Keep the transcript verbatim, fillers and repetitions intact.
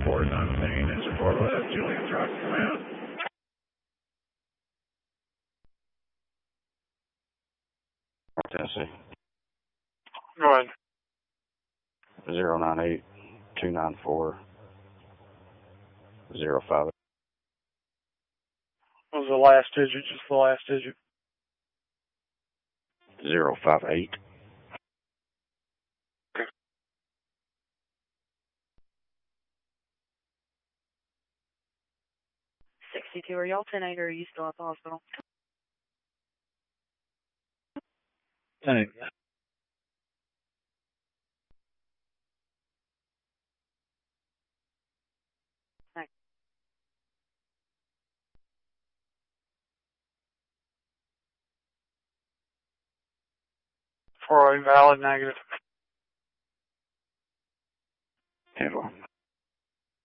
four nineteen, it's a four left, Julian truck, come out. Tennessee. Go ahead. Zero nine eight two nine four zero five. What was the last digit? Just the last digit. Zero five eight. sixty-two, are y'all ten eight or are you still at the hospital? Thanks. Thanks. For a valid negative. Handle.